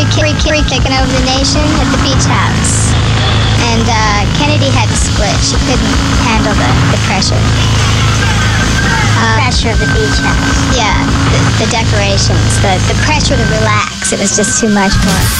taken over the nation at the beach house. And Kennedy had to split. She couldn't handle the pressure. Pressure of the beach house. Yeah, the decorations, the pressure to relax. It was just too much for her.